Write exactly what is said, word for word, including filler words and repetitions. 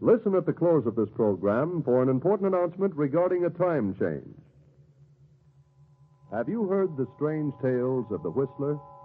Listen at the close of this program for an important announcement regarding a time change. Have you heard the strange tales of the Whistler?